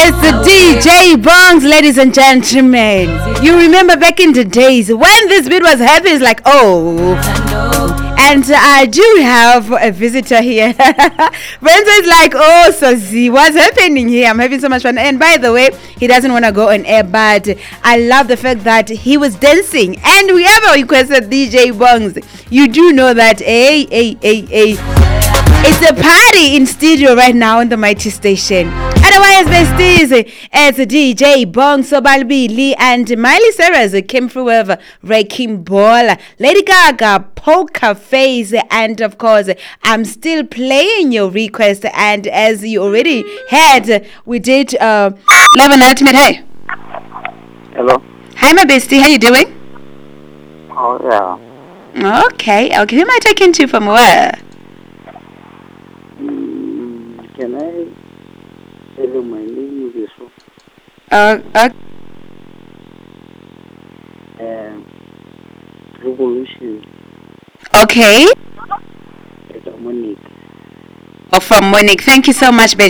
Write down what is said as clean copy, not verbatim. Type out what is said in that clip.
DJ Bongs, ladies and gentlemen. You remember back in the days when this bit was happening, it's like, oh. And I do have a visitor here. Renzo is like, oh, Sozi, what's happening here? I'm having so much fun. And by the way, he doesn't want to go on air, but I love the fact that he was dancing. And we ever requested DJ Bongs. You do know that, it's a party in studio right now on the Mighty Station. Otherwise, besties, it's DJ Bong Sobalbili and Miley Cyrus came through with Wrecking Ball, Lady Gaga, Poker Face, and of course, I'm still playing your request. And as you already heard, we did Love and Ultimate. Hey. Hello. Hi, my bestie. How you doing? Oh, yeah. Okay. Who am I talking to from where? Can I tell you my name is Revolution. Okay. It's Monique. Oh, from Monique. Thank you so much, bestie.